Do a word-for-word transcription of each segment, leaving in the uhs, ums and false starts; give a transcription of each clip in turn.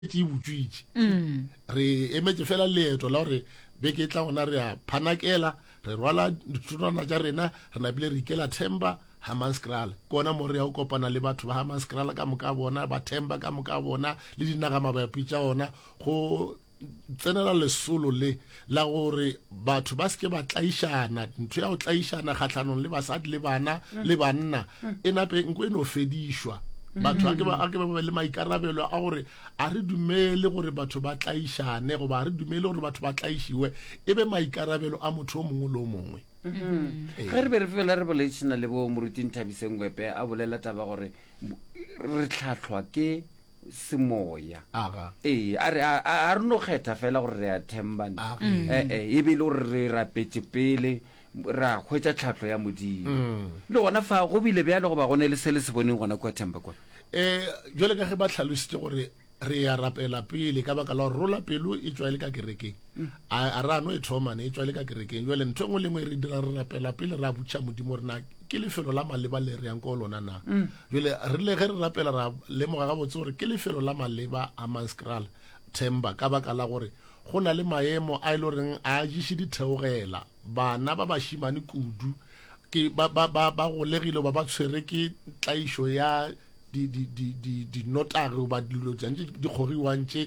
tse butswitse re emetse fela leeto la gore beke tla gona re a phanakela re rwala dithutswana tša rena re napile re ikela Themba Hammanskraal kona mo re ya o kopana le batho ba Hammanskraal ka moka bona ba Themba ka moka bona le dinaga mabapi tša ona go tsenela lesolo le la gore batho ba seke ba tlaišana ntho ya go tlaišana kgatlhanong le basadi le bana le banna e nape nko e no fedišwa batho a ke ba a ke ba le maikarabelo a gore a re dumele gore batho ba tlaišane go ba re dumele gore batho ba tlaišiwe e be maikarabelo a motho o mongwe le o mongwe ge re be re fela re boletšana le bo Moruti Nthabisengwepe a bolela taba gore re tlhatlhwa ke semoya ee a re no kgetha fela gore re a thembane ee e be le gore re rapetse pele ra hwetša tlhatlho ya modimo le gona fa go bile bjalo go ba gone le se le se boneng gona kwa Themba kwa eh jole ka ge ba tlhalositse gore re ya rapela pele ka baka la rola pelo e tswa ile ka kerekeng a ra no e thomane e tswa ile ka kerekeng jole ntho ngwe le ngwe re dira re rapela pele ra butša modimo rena ke lefelo la maleba le re yang ko lona na jole re le ge re rapela ra le moga ga botse gore ke lefelo la maleba a Hammanskraal Themba ka baka la gore go na le maemo a ile reng a jiše ditheogela bana ba bashimane kudu ke ba ba ba ba go legile ba ba tshwere ke tlaišo ya di di di di di notare ba dilo tša di kgoriwantše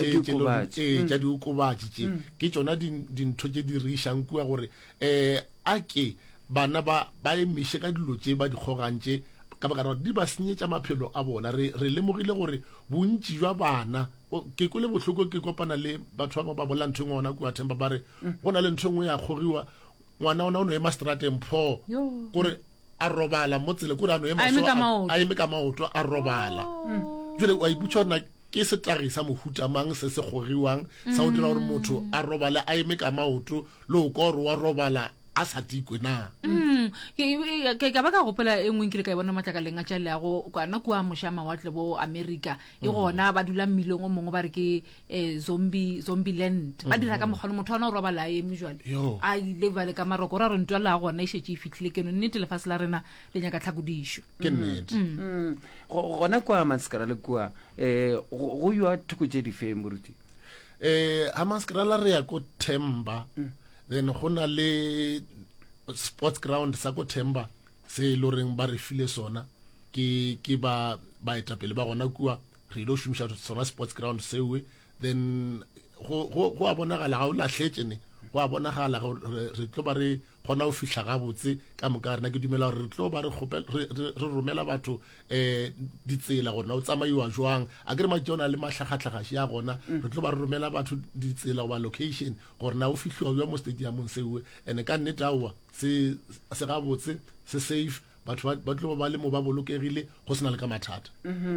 tša di okobatši tše ke tšona dintho tše di rišang kua gore um a ke bana ba ba emiše ka dilo tše ba di kgogantše ka baka ra di ba senyetša maphelo a bona re re lemogile gore bontši jwa bana ke kole bohloko ke kopana le batho ba ba bola ntho ngwana kwa Themba ba re go na le ntho ngwe ya kgoriwa ngwana ona o no ema strateng pho gore a robala mo tsele gore a no ema so a eme ka maoto a robala jule wa ibutša na ke setlagi sa mohuta mang se se kgoriwang sa o dira gore motho a robale a eme ka maoto le o ka gore wa robala a sa tikwe na ke ka baka gopela e nngwe ke le ka bona matlakaleng a tšale go kana kwa mošama wa tle bo America e gona ba dula mmileng o mongwe ba re ke zombie zombie land ba dira ka mogolo motho ana o robala e mjwale a ile ba le ka maroko ra re ntwa la gona e shetse e fitlhile ke no nnete le fase la rena le nyaka tlhakodisho ke nnete gona kwa Hammanskraal kwa eh go ywa thukutse di fe Moruti eh Hammanskraal re ya ko Themba then go na le sports ground sa ko Themba se loreng ba re file sona ke ke ba ba etapele ba gona kua re lo shumisha sona sports ground sewe then go go a bonagala ga o lahletse ne go a bonagala re tlo ba re gona o fihla ga botse ka moka rena ke dumela re tlo ba re re romela batho eh ditsela gona o tsamaiwa jwang a ke re majona le mahlagatlhagashi ya gona re tlo ba re romela batho ditsela ba location gore na o fihlwa yo mo stadiumong sewe ene ka nnete awa se se ga botse se safe batho ba tlo ba le mo ba bolokegile go sena le ka mathata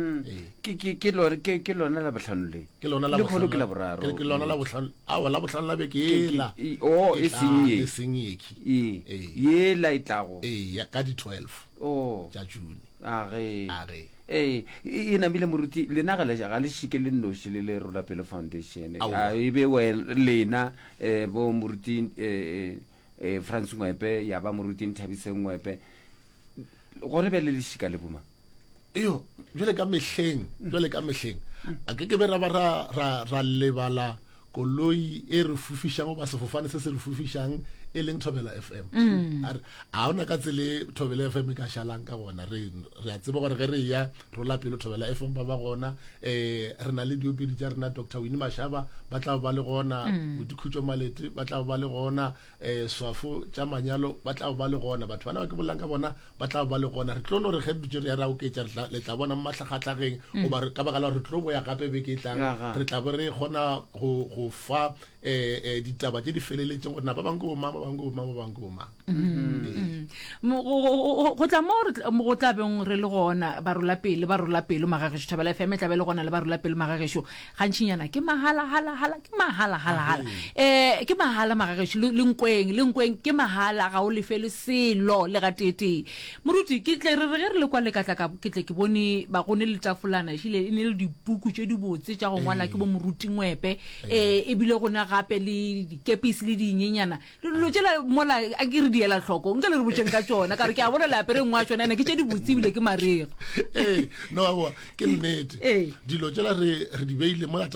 ke ke ke lo ke ke lona la botlhano le ke lona la botlhano ke la boraro ke lona la botlhano a wala botlhano la bekela o e senye e senyeki e ye la itlago e ya ka di twelve o ja June a ge a ge eh e na bile Moruti le na ga le ja ga le shike le nnoshi le le Rola Pelo Foundation a e be we lena eh bo Moruti eh eh Frans Ngwepe ya ba Moruti Nthabisengwepe gore be le le shika le boma iyo jole ka mehleng jole ka mehleng a ke ke be ra ba ra ra lebala koloi e re fufishang ba sefofane se se re fufishang e leng Thobela F M a ona ka tsele Thobela F M ka shalang ka gona re re a tseba gore ge re ya Rola Pelo Thobela F M ba ba gona eh re na le diopedi tša rena Doctor Winnie Mashaba ba tla ba le gona Botikhutšo Malete ba tla ba le gona eh Swafo tša manyalo ba tla ba le gona batho bana ba ke bolang ka bona ba tla ba le gona re tlo no re ge dutse re ya ra o ke tša le tla bona matlhagatlageng o ba ka baka la re tlo boya gape be ke tlang re tla be re gona go go fa eh eh ditaba tše di feleletseng gore na ba bang go ma ba bang go ma ba bang go ma go tla mo go tla beng re le gona ba Rola Pelo ba Rola Pelo Magagesho Thobela F M tla be le gona le ba Rola Pelo Magagesho gantšinyana ke mahala hala hala ke mahala hala hala eh ke mahala Magagesho le nkweng le nkweng ke mahala ga o lefele selo le ga tete Moruti ke tle re re le kwa le ka tla ka ke tle ke bone ba gone le tafulana shile ne le dibuku tše di botse tša go ngwala ke bo Moruti Ngwepe eh e bile gona gape le dikepisi le dinyenyana le dilo tsela mola a ke re diela tlhoko nka le re botseng ka tsona ka re ke a bona le apere ngwa tsona ene ke tse di botsibile ke marego eh no wa ke nnete dilo tsela re re di beile mola